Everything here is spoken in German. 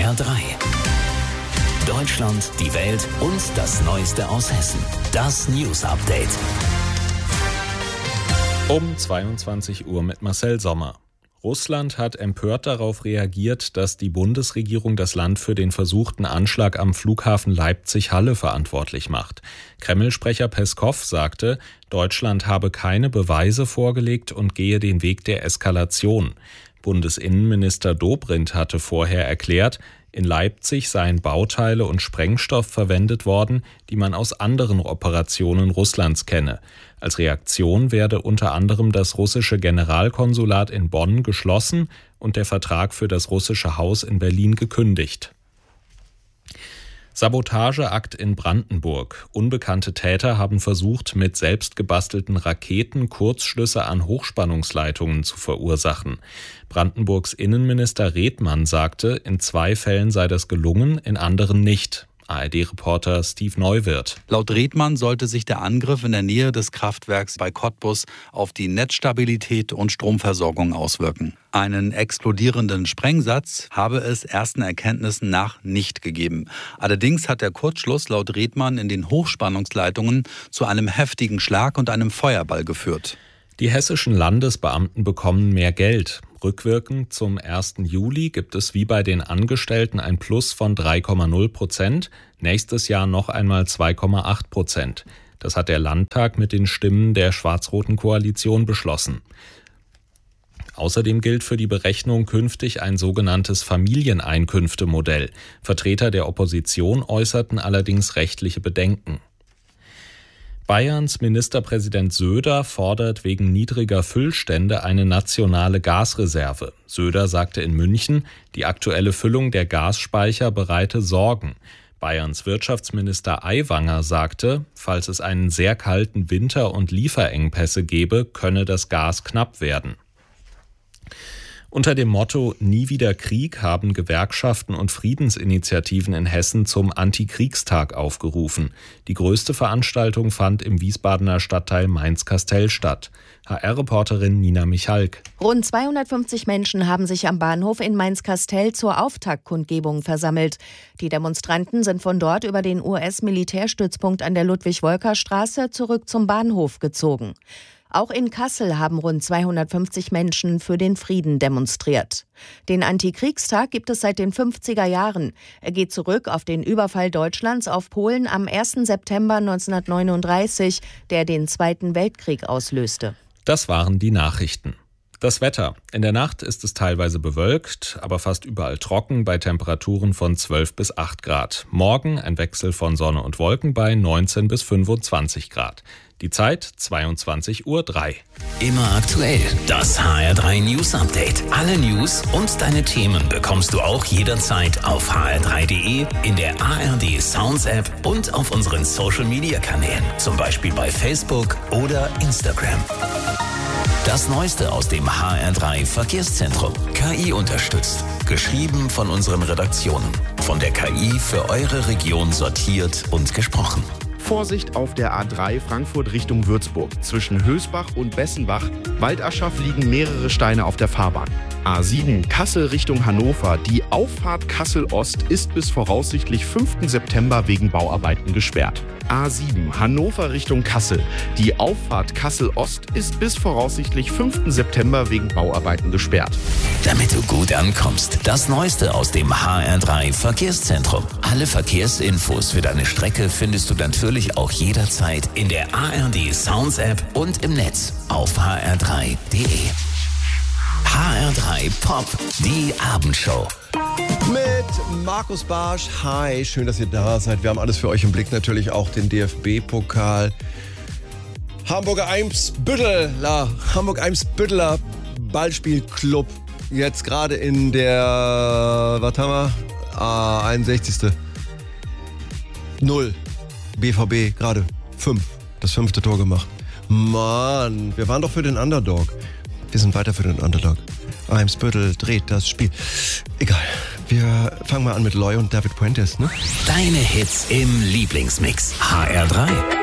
HR3. Deutschland, die Welt und das Neueste aus Hessen. Das News Update. Um 22 Uhr mit Marcel Sommer. Russland hat empört darauf reagiert, dass die Bundesregierung das Land für den versuchten Anschlag am Flughafen Leipzig-Halle verantwortlich macht. Kreml-Sprecher Peskow sagte, Deutschland habe keine Beweise vorgelegt und gehe den Weg der Eskalation. Bundesinnenminister Dobrindt hatte vorher erklärt, in Leipzig seien Bauteile und Sprengstoff verwendet worden, die man aus anderen Operationen Russlands kenne. Als Reaktion werde unter anderem das russische Generalkonsulat in Bonn geschlossen und der Vertrag für das russische Haus in Berlin gekündigt. Sabotageakt in Brandenburg. Unbekannte Täter haben versucht, mit selbstgebastelten Raketen Kurzschlüsse an Hochspannungsleitungen zu verursachen. Brandenburgs Innenminister Redmann sagte, in 2 Fällen sei das gelungen, in anderen nicht. ARD-Reporter Steve Neuwirth. Laut Redmann sollte sich der Angriff in der Nähe des Kraftwerks bei Cottbus auf die Netzstabilität und Stromversorgung auswirken. Einen explodierenden Sprengsatz habe es ersten Erkenntnissen nach nicht gegeben. Allerdings hat der Kurzschluss laut Redmann in den Hochspannungsleitungen zu einem heftigen Schlag und einem Feuerball geführt. Die hessischen Landesbeamten bekommen mehr Geld. Rückwirkend zum 1. Juli gibt es wie bei den Angestellten ein Plus von 3,0%, nächstes Jahr noch einmal 2,8%. Das hat der Landtag mit den Stimmen der schwarz-roten Koalition beschlossen. Außerdem gilt für die Berechnung künftig ein sogenanntes Familieneinkünftemodell. Vertreter der Opposition äußerten allerdings rechtliche Bedenken. Bayerns Ministerpräsident Söder fordert wegen niedriger Füllstände eine nationale Gasreserve. Söder sagte in München, die aktuelle Füllung der Gasspeicher bereite Sorgen. Bayerns Wirtschaftsminister Aiwanger sagte, falls es einen sehr kalten Winter und Lieferengpässe gebe, könne das Gas knapp werden. Unter dem Motto Nie wieder Krieg haben Gewerkschaften und Friedensinitiativen in Hessen zum Antikriegstag aufgerufen. Die größte Veranstaltung fand im Wiesbadener Stadtteil Mainz-Kastel statt. HR-Reporterin Nina Michalk. Rund 250 Menschen haben sich am Bahnhof in Mainz-Kastel zur Auftaktkundgebung versammelt. Die Demonstranten sind von dort über den US-Militärstützpunkt an der Ludwig-Wolker-Straße zurück zum Bahnhof gezogen. Auch in Kassel haben rund 250 Menschen für den Frieden demonstriert. Den Antikriegstag gibt es seit den 50er Jahren. Er geht zurück auf den Überfall Deutschlands auf Polen am 1. September 1939, der den Zweiten Weltkrieg auslöste. Das waren die Nachrichten. Das Wetter. In der Nacht ist es teilweise bewölkt, aber fast überall trocken bei Temperaturen von 12 bis 8 Grad. Morgen ein Wechsel von Sonne und Wolken bei 19 bis 25 Grad. Die Zeit 22:03 Uhr. Immer aktuell. Das HR3 News Update. Alle News und deine Themen bekommst du auch jederzeit auf hr3.de, in der ARD Sounds App und auf unseren Social Media Kanälen. Zum Beispiel bei Facebook oder Instagram. Das Neueste aus dem HR3 Verkehrszentrum. KI unterstützt. Geschrieben von unseren Redaktionen. Von der KI für eure Region sortiert und gesprochen. Vorsicht auf der A3 Frankfurt Richtung Würzburg. Zwischen Hösbach und Bessenbach, Waldaschaf, liegen mehrere Steine auf der Fahrbahn. A7 Kassel Richtung Hannover. Die Auffahrt Kassel-Ost ist bis voraussichtlich 5. September wegen Bauarbeiten gesperrt. A7 Hannover Richtung Kassel. Die Auffahrt Kassel-Ost ist bis voraussichtlich 5. September wegen Bauarbeiten gesperrt. Damit du gut ankommst, das Neueste aus dem HR3 Verkehrszentrum. Alle Verkehrsinfos für deine Strecke findest du natürlich auch jederzeit in der ARD Sounds App und im Netz auf hr3.de. HR3 Pop, die Abendshow. Mit Markus Barsch. Hi, schön, dass ihr da seid. Wir haben alles für euch im Blick, natürlich auch den DFB-Pokal. Hamburg-Eimsbütteler Ballspielclub. Jetzt gerade in der, was haben wir? 61. 0. BVB gerade 5. Das 5. Tor gemacht. Mann, wir waren doch für den Underdog. Wir sind weiter für den Underdog. Eimsbüttel dreht das Spiel. Egal. Wir fangen mal an mit Loy und David Puentes, ne? Deine Hits im Lieblingsmix. HR3.